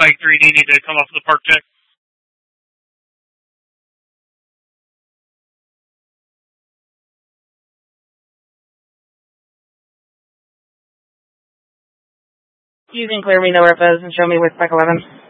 Spike 3, do you need to come off of the park check? You can clear me no repos and show me with Spike 11.